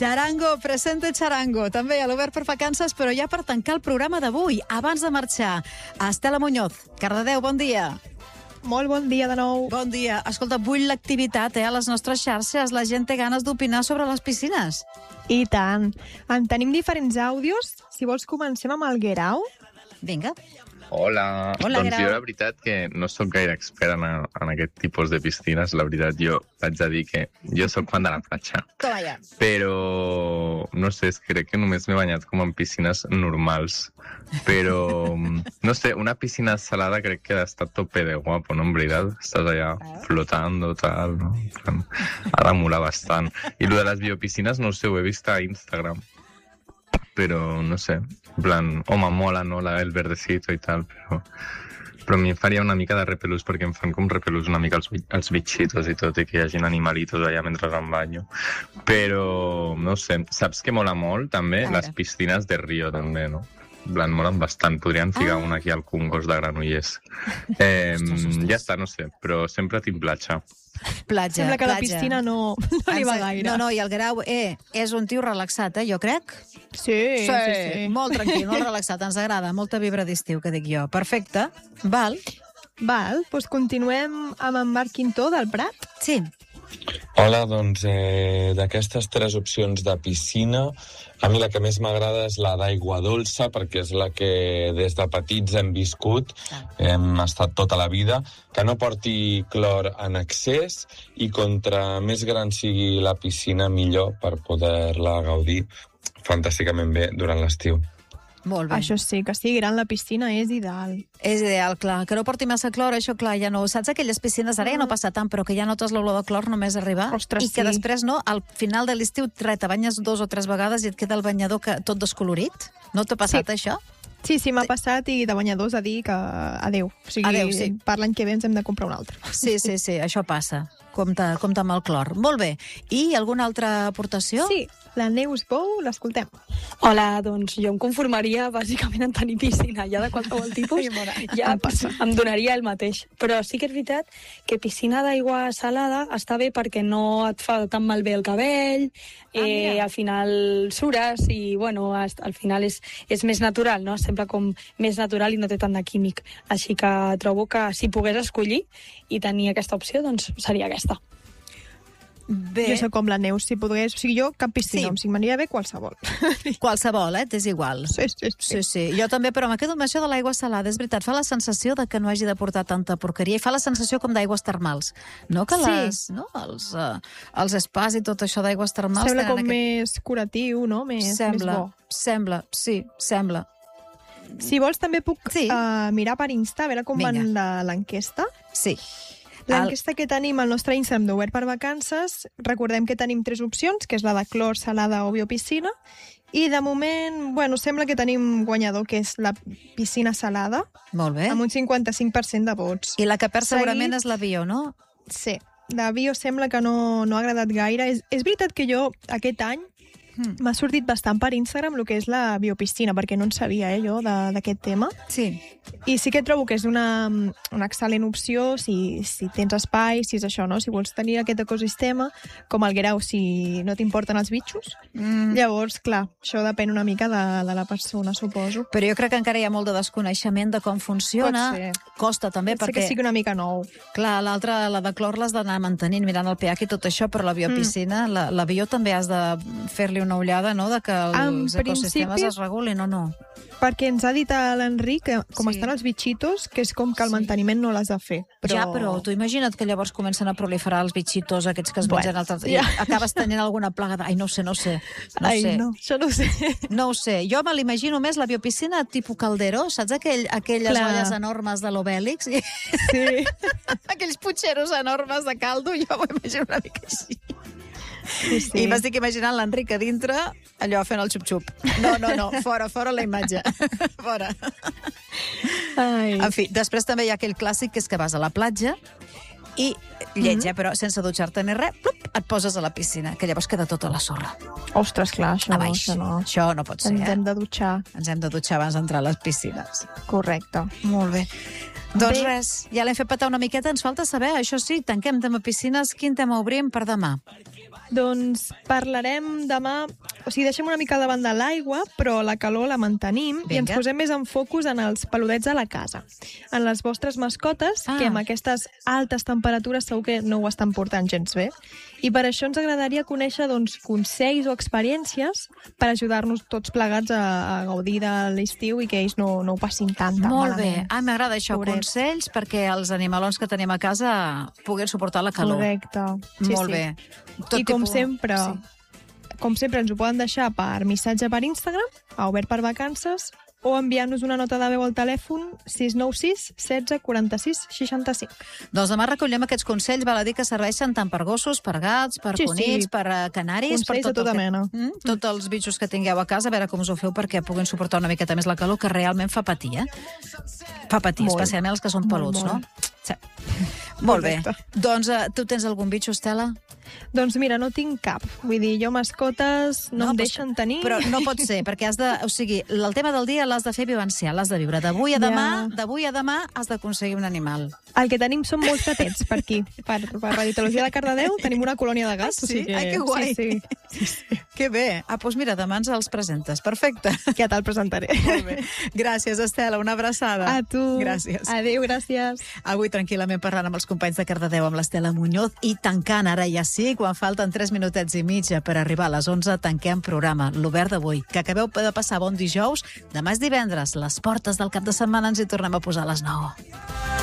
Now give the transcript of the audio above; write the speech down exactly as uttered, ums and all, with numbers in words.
Charango, presenta Charango, també a l'Obert per Vacances, però ja per tancar el programa d'avui, abans de marxar. Estela Muñoz, Cardedeu, bon dia. Molt bon dia de nou. Bon dia. Escolta, vull l'activitat eh, a les nostres xarxes. La gent té ganes d'opinar sobre les piscines. I tant. En tenim diferents àudios. Si vols, comencem amb el Guerau. Vinga. Hola. Hola, doncs Grau. jo la veritat que no sóc gaire expert en, en aquest tipus de piscines. La veritat, jo vaig a dir que jo sóc fan de la platja. Toma ja. Però, no sé, és que crec que només m'he banyat com en piscines normals. Però, no sé, una piscina salada crec que ha d'estar tope de guapo, ¿no? En veritat, estàs allà flotando, tal, no? Ha de molar bastant. I lo de les biopiscines, no ho sé, ho he vist a Instagram. Però, no sé, en plan, home, mola, no?, la, el verdecito i tal, però, però a mi em faria una mica de repelús perquè em fan com repelús una mica els, els bitxitos i tot, i que hi hagin animalitos allà mentre em banyo. Però, no sé, saps que mola molt, també? Les piscines de Rio, també, no? En plan, molen bastant. Podríem ficar ah. una aquí al Congost de Granollers. Eh, ostres, ostres. Ja està, no sé, però sempre tinc platja. Platja, Sembla que platja. la piscina no, no li va gaire. No, no, i el Guerau eh, és un tio relaxat, eh, jo crec. Sí, sí, sí, sí. Molt tranquil, molt relaxat, ens agrada, molta vibra d'estiu, que dic jo. Perfecte, val. Val, doncs continuem amb en Marc Quintó del Prat. Sí. Hola, doncs eh, d'aquestes tres opcions de piscina, a mi la que més m'agrada és la d'aigua dolça, perquè és la que des de petits hem viscut, hem estat tota la vida, que no porti clor en excés i contra més gran sigui la piscina, millor per poder-la gaudir fantàsticament bé durant l'estiu. Molt bé. Això sí, que sigui gran la piscina és ideal. És ideal, clar. Que no porti massa clor, això, clar, ja no... Saps aquelles piscines, ara ja no passa tant, però que ja notes l'olor de clor només arribar? Ostres, I que sí. després, no, al final de l'estiu, re, te banyes dos o tres vegades i et queda el banyador que, tot descolorit? No t'ha passat, Sí. això? Sí, sí, m'ha passat i de banyadors a dir que adeu. O sigui, Adeu, sí. per l'any que ve ens hem de comprar un altre. Sí, sí, sí, això passa. Compte, compte amb el clor. Molt bé. I alguna altra aportació? Sí, la Neus Bou, l'escoltem. Hola, doncs jo em conformaria bàsicament en tenir piscina, ja de qualsevol tipus, ja em donaria el mateix. Però sí que és veritat que piscina d'aigua salada està bé perquè no et fa tan malbé el cabell, eh, al final sures i, bueno, al final és, és més natural, no? Sembla com més natural i no té tant de químic. Així que trobo que si pogués escollir i tenir aquesta opció, doncs seria aquesta. Bé. Jo soc com la Neus, si pogués... O sigui, jo cap piscina, Sí. o sigui, m'aniria bé qualsevol. Qualsevol, eh? T'és igual. Sí, sí, sí. Sí, sí. Jo també, però me quedo amb això de l'aigua salada. És veritat, fa la sensació de que no hagi de portar tanta porqueria i fa la sensació com d'aigües termals. No que Sí. les, no? Els, uh, els spas i tot això d'aigües termals... Sembla tenen com aquest... més curatiu, no? Més, Sembla, més bo. sembla, sí, sembla. Si vols, també puc Sí. uh, mirar per Insta, a veure com Vinga. van la- l'enquesta. Sí. L'enquesta que tenim al nostre Instagram d'Obert per Vacances, recordem que tenim tres opcions, que és la de clor, salada o biopiscina, i de moment, bueno, sembla que tenim guanyador, que és la piscina salada, Molt bé. amb un cinquanta-cinc per cent de vots. I la que perd segurament Seguit- és la bio, no? Sí, la bio sembla que no, no ha agradat gaire. És, és veritat que jo, aquest any, Mm. m'ha sortit bastant per Instagram el que és la biopiscina, perquè no en sabia, eh, jo, de- d'aquest tema. Sí. I sí que trobo que és una, una excel·lent opció si, si tens espai, si és això, no? Si vols tenir aquest ecosistema, com el Guerau, si no t'importen els bitxos. Mm. Llavors, clar, això depèn una mica de, de la persona, suposo. Però jo crec que encara hi ha molt de desconeixement de com funciona. Pot ser. Costa també, Pot ser perquè... que sigui una mica nou. Clar, l'altra, la de clor, l'has d'anar mantenint, mirant el pH i tot això, però la biopiscina, mm. la, la bio també has de fer-li una ullada, no?, de que En els ecosistemes principi- es regulin o no. Perquè ens ha dit l'Enric que, com Sí. estan els bitxitos, que és com que el Sí. manteniment no l'has de fer. Però... Ja, però tu imagina't que llavors comencen a proliferar els bitxitos aquests que es Bueno, mengen altres... I ja. acabes tenint alguna plaga de... Ai, no ho sé, no ho sé. No ho Ai, sé. no, això no ho sé. No ho sé. Jo me l'imagino més la biopiscina tipus Calderó, saps aquell, aquelles Clar. olles enormes de l'Obèlix? Sí. Aquells putxeros enormes de caldo, jo m'ho imagino una mica així. Sí, sí. I m'estic imaginant l'Enric a dintre, allò fent el xup-xup. No, no, no, fora, fora la imatge. Fora. Ai. En fi, després també hi ha aquell clàssic que és que vas a la platja i lleig, Mhm. eh, però sense dutxar-te ni res, plup, et poses a la piscina, que llavors queda tota la sorra. Ostres, clar, això A no, baix. això no. Això no pot ser, Ens eh? hem de dutxar. Ens hem de dutxar abans d'entrar a les piscines. Correcte. Molt bé. Doncs Bé. res, ja l'hem fet petar una miqueta, ens falta saber, això sí, tanquem tema piscines, quin tema obrim per demà? Doncs parlarem demà... O sigui, deixem una mica de banda l'aigua, però la calor la mantenim. Vinga. I ens posem més en focus en els peludets de la casa. En les vostres mascotes, ah. que amb aquestes altes temperatures segur que no ho estan portant gens bé. I per això ens agradaria conèixer doncs, consells o experiències per ajudar-nos tots plegats a, a gaudir de l'estiu i que ells no, no ho passin tant, tan Molt malament. bé. Ah, m'agrada això, Pobrets. consells perquè els animalons que tenim a casa puguin suportar la calor. Correcte. Sí, Molt sí. bé. Tot I com tipus... sempre, Sí. com sempre ens ho poden deixar per missatge per Instagram, a Obert per Vacances, o enviant-nos una nota de veu al telèfon sis nou sis setze quaranta-sis seixanta-cinc. Doncs demà recollem aquests consells, val a dir que serveixen tant per gossos, per gats, per Sí, sí. conills, per uh, canaris... per Consells de tot tota el que- mena. Mm? Tots els bitxos que tingueu a casa, a veure com us ho feu perquè puguin suportar una miqueta més la calor, que realment fa patir, eh? Fa patir, Molt. especialment els que són Molt, peluts, molt. no? Sí. Molt bé. Correcte. Doncs uh, tu tens algun bitxo, Estela? Doncs mira, no tinc cap. Vull dir, jo mascotes no, No, em però- deixen tenir. Però no pot ser, perquè has de... O sigui, el tema del dia l'has de fer vivencial, l'has de viure. D'avui a Ja. demà, d'avui a demà has d'aconseguir un animal. El que tenim són molts gatets per aquí. Per, per Radiotologia de Cardedeu tenim una colònia de gats. Ah, sí? O sigui que... Ai, que guai. Sí, sí. sí, sí. Que bé. Ah, doncs mira, demà ens els presentes. Perfecte. Ja te'l presentaré. Molt bé. Gràcies, Estela. Una abraçada. A tu. Gràcies. Adéu, gràcies. Avui tranquil·lament parlant amb els companys de Cardedeu, amb l'Estela Muñoz, i tancant ara ja sí, quan falten tres minutets i mitja per arribar a les onze, tanquem programa, l'Obert d'avui. Que acabeu de passar bon dijous. Demà és divendres, les portes del cap de setmana ens hi tornem a posar a les nou.